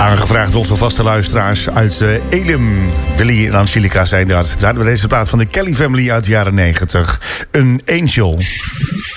Aangevraagd door onze vaste luisteraars uit Elim. Willy en Angelica zijn dat. Daar hebben we deze plaat van de Kelly Family uit de jaren 90. Een Angel.